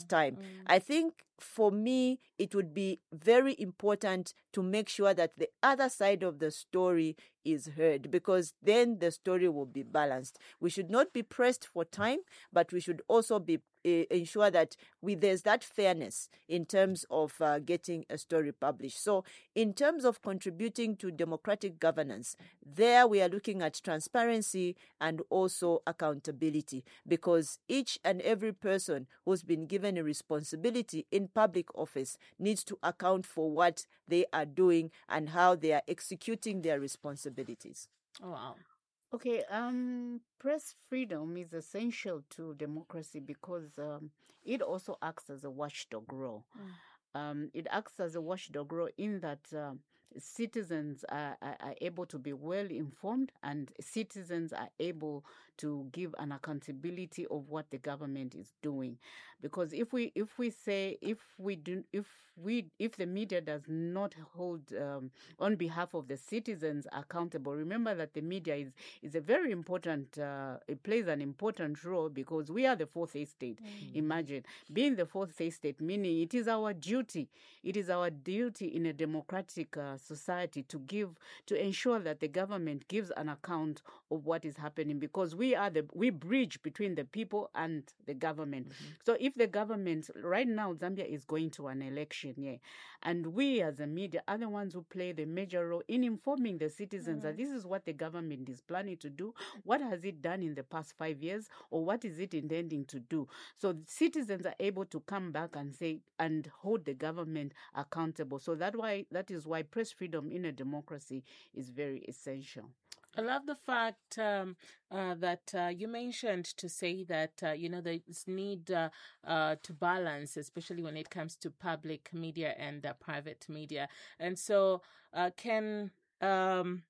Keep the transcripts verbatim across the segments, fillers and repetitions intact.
time. Mm. I think for me, it would be very important to make sure that the other side of the story is heard, because then the story will be balanced. We should not be pressed for time, but we should also be uh, ensure that we, there's that fairness in terms of uh, getting a story published. So in terms of contributing to democratic governance, there we are looking at transparency and also accountability, because each and every person who's been given a responsibility in public office needs to account for what they are doing and how they are executing their responsibilities. Oh, wow. Okay, um, press freedom is essential to democracy because um, it also acts as a watchdog role. Mm. Um, it acts as a watchdog role in that um, citizens are, are, are able to be well informed, and citizens are able to give an accountability of what the government is doing. Because if we if we say if we do if we if the media does not hold um, on behalf of the citizens accountable, remember that the media is is a very important uh, it plays an important role, because we are the fourth estate. Mm. Imagine being the fourth estate, meaning it is our duty it is our duty in a democratic uh, society to give to ensure that the government gives an account of what is happening, because we are the we bridge between the people and the government. Mm-hmm. So if the government right now, Zambia is going to an election, yeah, and we as a media are the ones who play the major role in informing the citizens mm. that this is what the government is planning to do, what has it done in the past five years, or what is it intending to do. So citizens are able to come back and say and hold the government accountable. So that why that is why press freedom in a democracy is very essential. I love the fact um, uh, that uh, you mentioned to say that, uh, you know, there's need uh, uh, to balance, especially when it comes to public media and uh, private media. And so uh, can um,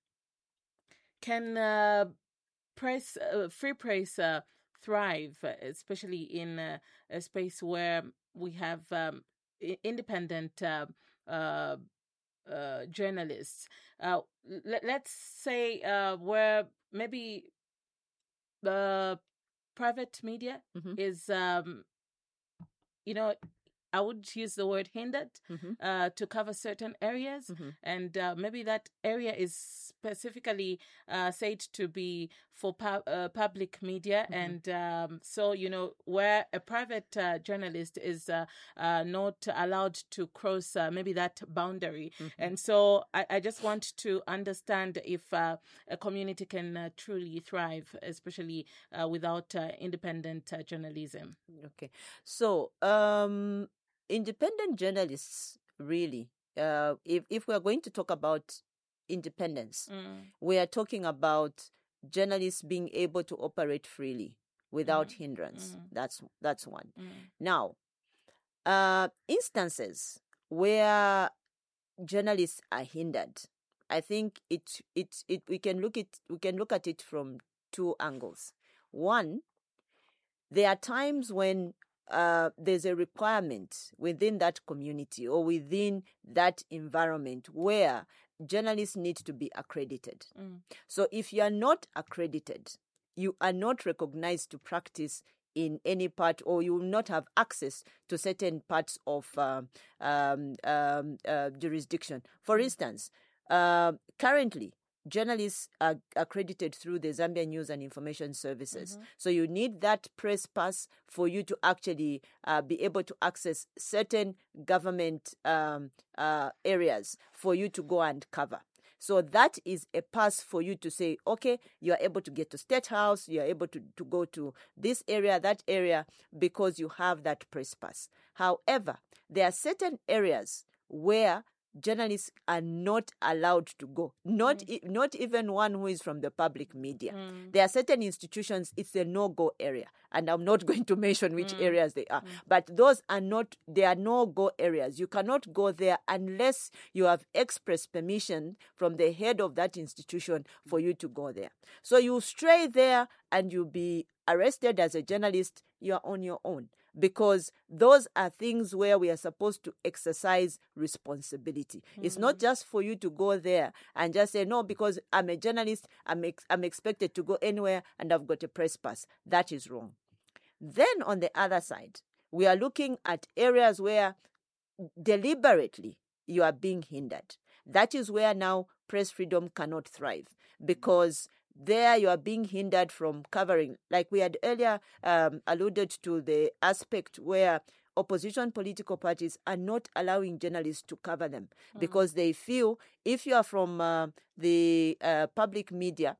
can uh, press uh, free press uh, thrive, especially in uh, a space where we have um, independent uh, uh, uh, journalists. Uh, let, let's say uh, where maybe the private media mm-hmm. is, um, you know, I would use the word hindered mm-hmm. uh, to cover certain areas. Mm-hmm. And uh, maybe that area is specifically uh, said to be for pu- uh, public media. Mm-hmm. And um, so, you know, where a private uh, journalist is uh, uh, not allowed to cross uh, maybe that boundary. Mm-hmm. And so I, I just want to understand if uh, a community can uh, truly thrive, especially uh, without uh, independent uh, journalism. Okay. So, um, independent journalists, really, uh, if, if we're going to talk about independence, mm. we are talking about journalists being able to operate freely without mm. hindrance. Mm. That's that's one. Mm. Now, uh, instances where journalists are hindered, I think it it it we can look it we can look at it from two angles. One, there are times when Uh, there's a requirement within that community or within that environment where journalists need to be accredited. Mm. So if you are not accredited, you are not recognized to practice in any part, or you will not have access to certain parts of uh, um, um, uh, jurisdiction. For mm. instance, uh, currently, journalists are accredited through the Zambia News and Information Services. Mm-hmm. So you need that press pass for you to actually uh, be able to access certain government um, uh, areas for you to go and cover. So that is a pass for you to say, okay, you are able to get to State House, you are able to, to go to this area, that area, because you have that press pass. However, there are certain areas where journalists are not allowed to go, not mm. e- not even one who is from the public media. Mm. There are certain institutions, it's a no-go area, and I'm not going to mention which mm. areas they are, mm. but those are not, they are no-go areas. You cannot go there unless you have express permission from the head of that institution for you to go there. So you stray there and you'll be arrested as a journalist, you are on your own. Because those are things where we are supposed to exercise responsibility. Mm-hmm. It's not just for you to go there and just say, no, because I'm a journalist, I'm, ex- I'm expected to go anywhere and I've got a press pass. That is wrong. Then on the other side, We are looking at areas where deliberately you are being hindered. That is where now press freedom cannot thrive, because there you are being hindered from covering. Like we had earlier um, alluded to the aspect where opposition political parties are not allowing journalists to cover them mm. because they feel if you are from uh, the uh, public media,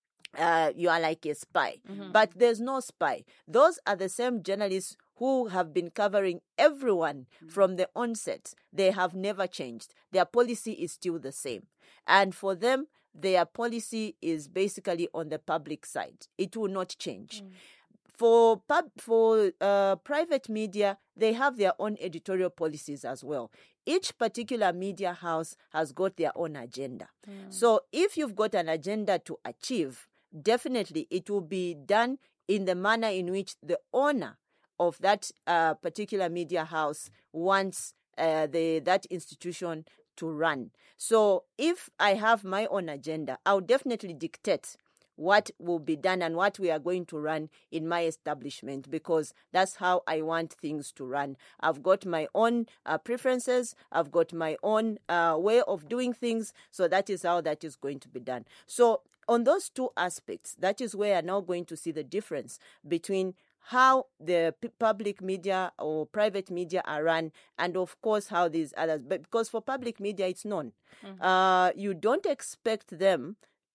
uh, you are like a spy. Mm-hmm. But there's no spy. Those are the same journalists who have been covering everyone mm-hmm. from the onset. They have never changed. Their policy is still the same. And for them, their policy is basically on the public side. It will not change. Mm. For pub, for uh, private media, they have their own editorial policies as well. Each particular media house has got their own agenda. Mm. So if you've got an agenda to achieve, definitely it will be done in the manner in which the owner of that uh, particular media house wants uh, the that institution to run. So if I have my own agenda, I'll definitely dictate what will be done and what we are going to run in my establishment, because that's how I want things to run. I've got my own uh, preferences. I've got my own uh, way of doing things. So that is how that is going to be done. So on those two aspects, that is where I'm now going to see the difference between how the p- public media or private media are run, and of course how these others. But because for public media, it's known. Mm-hmm. Uh, you don't expect them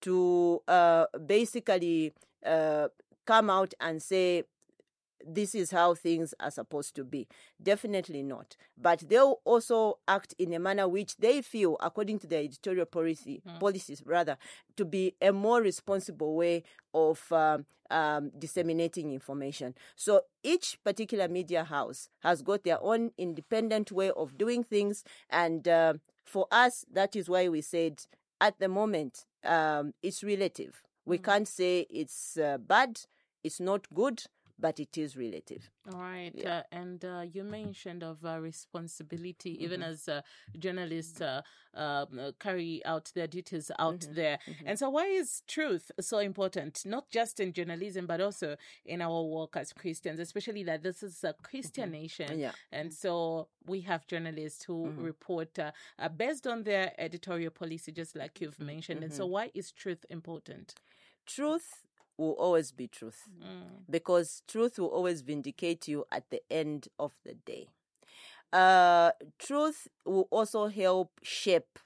to uh, basically uh, come out and say, this is how things are supposed to be. Definitely not. But they'll also act in a manner which they feel, according to their editorial policy, mm. policies, rather, to be a more responsible way of um, um, disseminating information. So each particular media house has got their own independent way of doing things. And uh, for us, that is why we said, at the moment, um, it's relative. We mm. can't say it's uh, bad, it's not good, but it is relative. All right. Yeah. Uh, and uh, you mentioned of uh, responsibility, mm-hmm. even as uh, journalists uh, uh, carry out their duties out mm-hmm. there. Mm-hmm. And so why is truth so important, not just in journalism, but also in our work as Christians, especially that this is a Christian mm-hmm. nation. Yeah. And so we have journalists who mm-hmm. report uh, uh, based on their editorial policy, just like you've mentioned. Mm-hmm. And so why is truth important? Truth will always be truth, mm. because truth will always vindicate you at the end of the day. Uh, truth will also help shape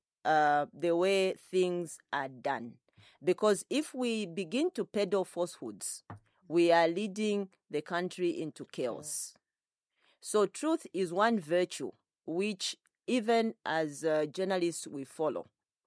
uh, the way things are done, because if we begin to peddle falsehoods, we are leading the country into chaos. Yeah. So truth is one virtue which even as uh, journalists we follow.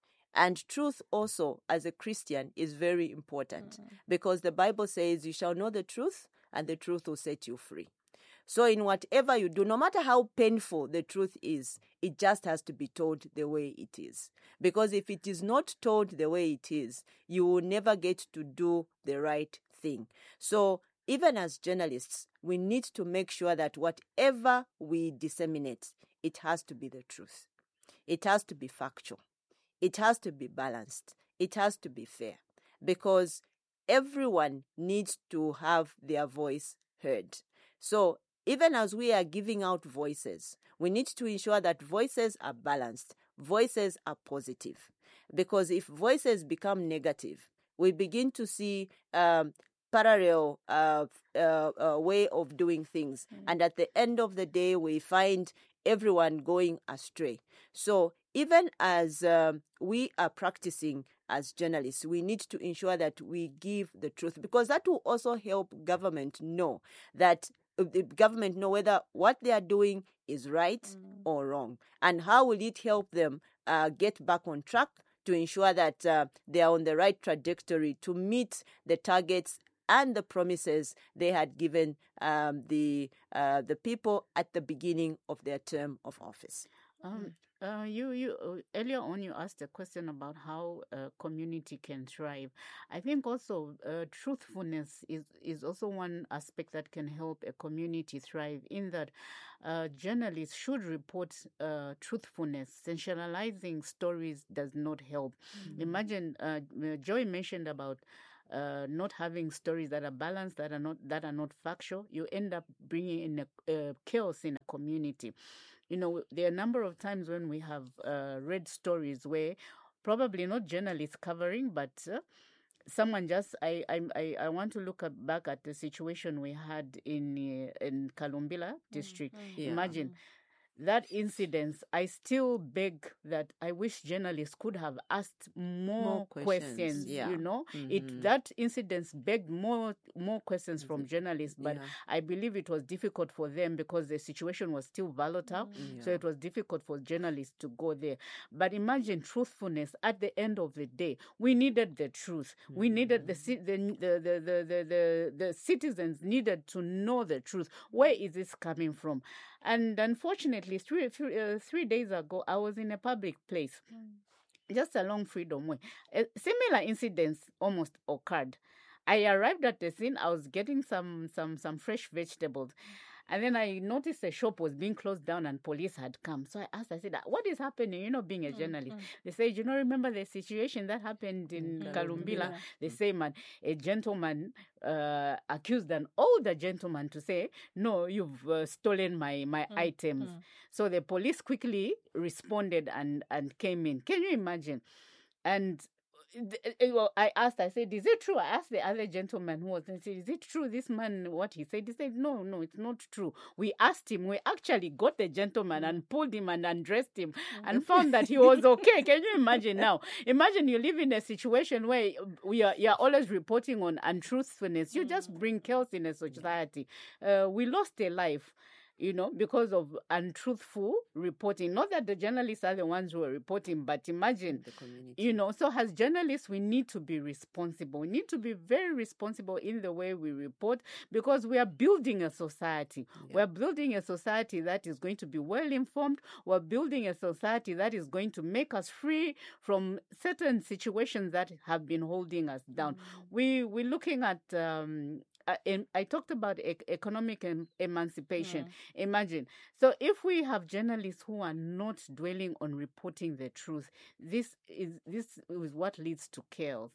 And truth also, as a Christian, is very important mm-hmm. because the Bible says you shall know the truth and the truth will set you free. So in whatever you do, no matter how painful the truth is, it just has to be told the way it is. Because if it is not told the way it is, you will never get to do the right thing. So even as journalists, we need to make sure that whatever we disseminate, it has to be the truth. It has to be factual. It has to be balanced. It has to be fair, because everyone needs to have their voice heard. So even as we are giving out voices, we need to ensure that voices are balanced, voices are positive. Because if voices become negative, we begin to see um, parallel uh, uh, uh, way of doing things. Mm. And at the end of the day, we find everyone going astray. So even as um, we are practicing as journalists, we need to ensure that we give the truth, because that will also help government know that uh, the government know whether what they are doing is right mm. or wrong, and how will it help them uh, get back on track to ensure that uh, they are on the right trajectory to meet the targets and the promises they had given um, the uh, the people at the beginning of their term of office. Um, uh, you you uh, earlier on you asked a question about how a community can thrive. I think also uh, truthfulness is is also one aspect that can help a community thrive. In that, uh, journalists should report uh, truthfulness. Sensationalizing stories does not help. Mm-hmm. Imagine uh, Joy mentioned about uh, not having stories that are balanced, that are not that are not factual, you end up bringing in a uh, chaos in a community. You know, there are a number of times when we have uh, read stories where probably not journalists covering, but uh, someone just I, I I I want to look at, back at the situation we had in uh, in Kalumbila district. Mm, mm, Yeah. Imagine that incident. I still beg that I wish journalists could have asked more, More questions, questions. yeah. You know, Mhm. it that incident begged more more questions from journalists, but Yeah. I believe it was difficult for them because the situation was still volatile. Mm. So Yeah. it was difficult for journalists to go there. But imagine truthfulness. At the end of the day, we needed the truth. We needed the ci- the the the the the, the, the citizens needed to know the truth. Where is this coming from? And unfortunately, three three, uh, three days ago, I was in a public place, just along Freedom Way. A similar incidents almost occurred. I arrived at the scene. I was getting some some some fresh vegetables. And then I noticed the shop was being closed down and police had come. So I asked, I said, what is happening? You know, being a journalist. They said, you know, remember the situation that happened in Mm, Kalumbila? yeah. The same man, a gentleman uh, accused an older gentleman to say, no, you've uh, stolen my, my items. mm. So the police quickly responded and, and came in. Can you imagine? And well, I asked, I said, is it true? I asked the other gentleman who was there, I said, is it true, this man, what he said? He said, no, no, it's not true. We asked him, we actually got the gentleman and pulled him and undressed him and found that he was okay. Can you imagine now? Imagine you live in a situation where we are, you're always reporting on untruthfulness. You just bring chaos in a society. Uh, we lost a life, you know, because of untruthful reporting. Not that the journalists are the ones who are reporting, but imagine, The community. you know, so as journalists, we need to be responsible. We need to be very responsible in the way we report because we are building a society. Yeah. We're building a society that is going to be well informed. We're building a society that is going to make us free from certain situations that have been holding us down. We, we're looking at... Um, Uh, em- I talked about e- economic em- emancipation. Imagine. So if we have journalists who are not dwelling on reporting the truth, this is this is what leads to chaos.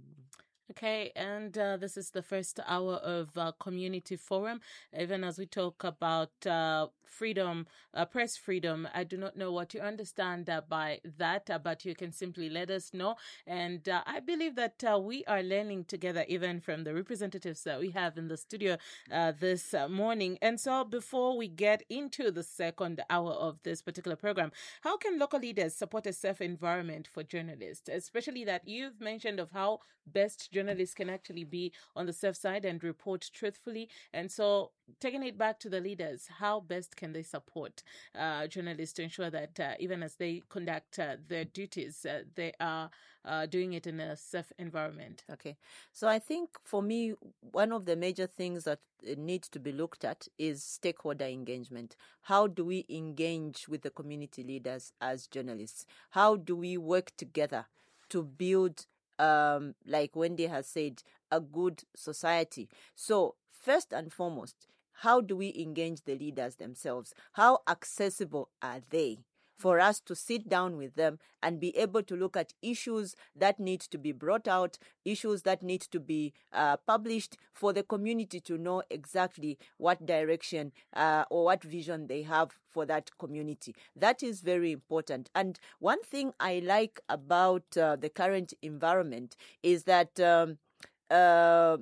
Okay, and uh, this is the first hour of uh, Community Forum. Even as we talk about uh, freedom, uh, press freedom, I do not know what you understand uh, by that, uh, but you can simply let us know. And uh, I believe that uh, we are learning together, even from the representatives that we have in the studio uh, this uh, morning. And so before we get into the second hour of this particular program, how can local leaders support a safe environment for journalists, especially that you've mentioned of how best journalists can actually be on the safe side and report truthfully. And so taking it back to the leaders, how best can they support uh, journalists to ensure that uh, even as they conduct uh, their duties, uh, they are uh, doing it in a safe environment? Okay. So I think for me, one of the major things that needs to be looked at is stakeholder engagement. How do we engage with the community leaders as journalists? How do we work together to build, um, like Wendy has said, a good society? So first and foremost, how do we engage the leaders themselves? How accessible are they for us to sit down with them and be able to look at issues that need to be brought out, issues that need to be uh, published for the community to know exactly what direction uh, or what vision they have for that community? That is very important. And one thing I like about uh, the current environment is that um, uh,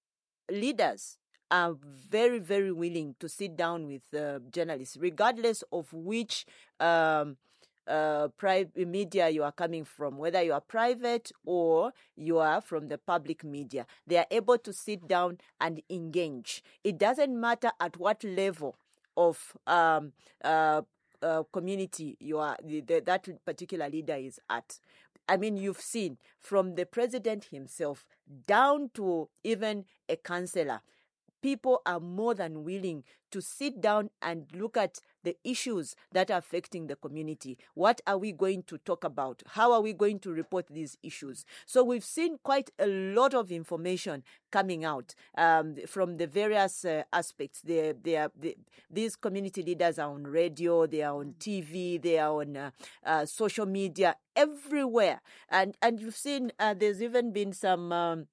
leaders are very, very willing to sit down with uh, journalists, regardless of which um, uh, private media you are coming from, whether you are private or you are from the public media. They are able to sit down and engage. It doesn't matter at what level of um, uh, uh, community you are, the, the, that particular leader is at. I mean, you've seen from the president himself down to even a councillor, people are more than willing to sit down and look at the issues that are affecting the community. What are we going to talk about? How are we going to report these issues? So we've seen quite a lot of information coming out um, from the various uh, aspects. They, they are, they, these community leaders are on radio, they are on T V, they are on uh, uh, social media, everywhere. And, and you've seen uh, there's even been some... Um,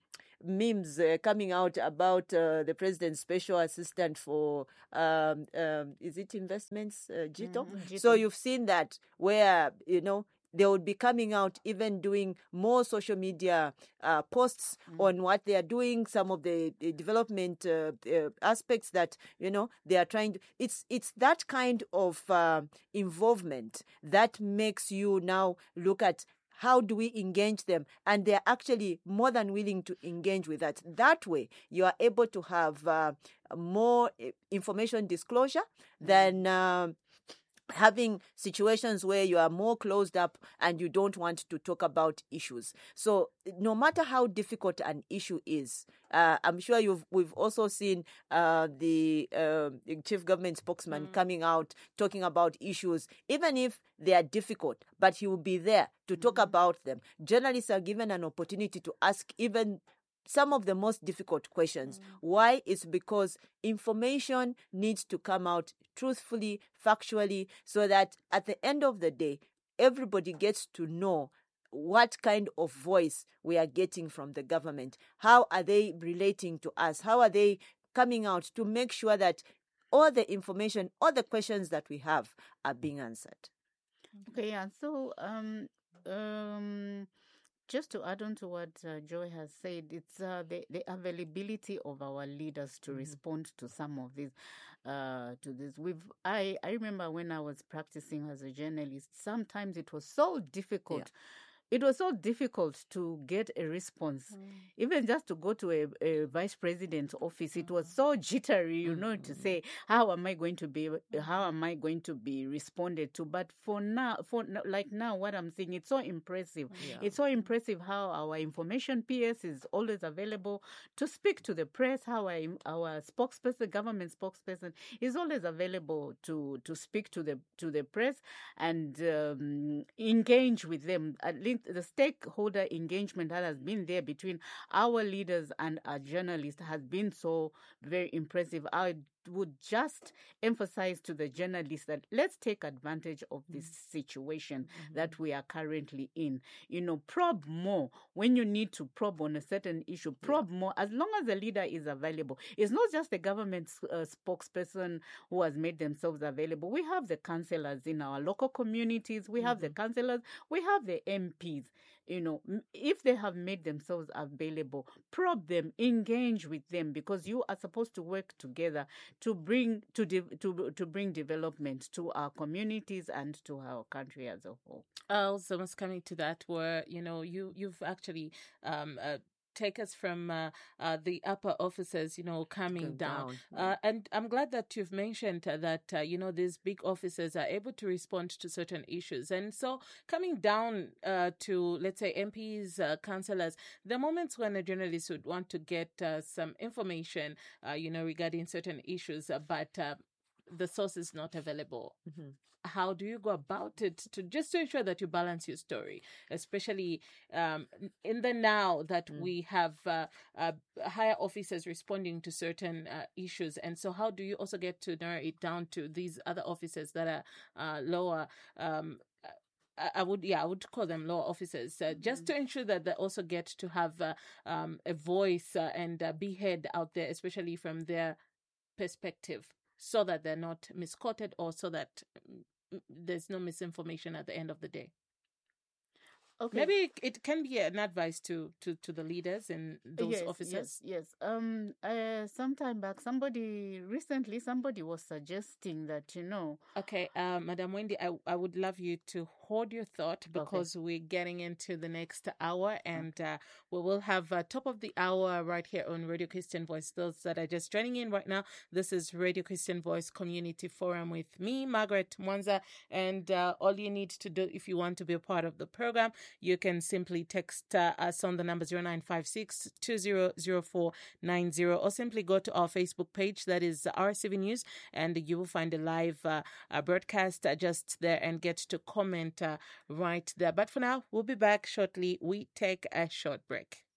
memes uh, coming out about uh, the president's special assistant for, um, um, is it investments, uh, Jito? Mm, So Jito. you've seen that where, you know, they would be coming out, even doing more social media uh, posts mm. on what they are doing, some of the, the development uh, uh, aspects that, you know, they are trying to. It's, it's that kind of uh, involvement that makes you now look at how do we engage them? And they're actually more than willing to engage with that. That way, you are able to have uh, more information disclosure mm. than... Uh, having situations where you are more closed up and you don't want to talk about issues. So no matter how difficult an issue is, uh, I'm sure you've we've also seen uh, the, uh, the chief government spokesman mm. coming out talking about issues, even if they are difficult, but he will be there to talk mm. about them. Journalists are given an opportunity to ask even some of the most difficult questions. Mm. Why? It's because information needs to come out truthfully, factually, so that at the end of the day, everybody gets to know what kind of voice we are getting from the government. How are they relating to us? How are they coming out to make sure that all the information, all the questions that we have are being answered? Okay, yeah. So, um, um, just to add on to what uh, Joy has said, it's uh, the, the availability of our leaders to mm-hmm. respond to some of these, uh, to this. We've, I, I remember when I was practicing as a journalist, sometimes it was so difficult. Yeah. It was so difficult to get a response, mm. even just to go to a, a vice president's office. Mm. It was so jittery, you mm. know, to say, how am I going to be, how am I going to be responded to? But for now, for like now, what I'm seeing, it's so impressive. Yeah. It's so impressive how our information P S is always available to speak to the press. How our, our spokesperson, government spokesperson, is always available to to speak to the to the press and um, engage with them. At least the stakeholder engagement that has been there between our leaders and our journalists has been so very impressive. I would just emphasize to the journalists that let's take advantage of this situation mm-hmm. that we are currently in. You know, probe more when you need to probe on a certain issue. Probe yeah. more as long as the leader is available. It's not just the government uh, spokesperson who has made themselves available. We have the councillors in our local communities. We have mm-hmm. the councillors. We have the M Ps. You know, if they have made themselves available, probe them, engage with them, because you are supposed to work together to bring to de- to to bring development to our communities and to our country as a whole. I also was coming to that where, you know, you you've actually um uh, take us from uh, uh, the upper officers, you know, coming down. down. Yeah. Uh, and I'm glad that you've mentioned uh, that, uh, you know, these big officers are able to respond to certain issues. And so coming down uh, to, let's say, M Ps, uh, councillors, the moments when a journalist would want to get uh, some information, uh, you know, regarding certain issues, uh, but uh, the source is not available. Mm-hmm. How do you go about it to just to ensure that you balance your story, especially um, in the now that mm. we have uh, uh, higher officers responding to certain uh, issues? And so how do you also get to narrow it down to these other officers that are uh, lower? Um, I would, yeah, I would call them lower officers, uh, mm-hmm. just to ensure that they also get to have uh, um, a voice uh, and uh, be heard out there, especially from their perspective, so that they're not misquoted or so that there's no misinformation at the end of the day. Okay. Maybe it can be an advice to, to, to the leaders and those yes, officers. Yes, yes. Um, uh, sometime back, somebody, recently, somebody was suggesting that, you know. Okay, uh, Madam Wendy, I, I would love you to hold your thought because okay. we're getting into the next hour and uh, we will have uh, top of the hour right here on Radio Christian Voice. Those that are just joining in right now, this is Radio Christian Voice Community Forum with me, Margaret Mwanza, and uh, all you need to do if you want to be a part of the program, you can simply text uh, us on the number zero nine five six, two zero zero four nine zero or simply go to our Facebook page, that is R S C V News, and you will find a live uh, uh, broadcast uh, just there and get to comment uh, right there. But for now, we'll be back shortly. We take a short break.